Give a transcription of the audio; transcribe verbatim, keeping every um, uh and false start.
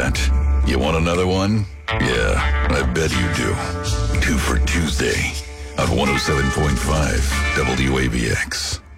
that. You want another one? Yeah, I bet you do. Two for Tuesday on one oh seven point five W A B X.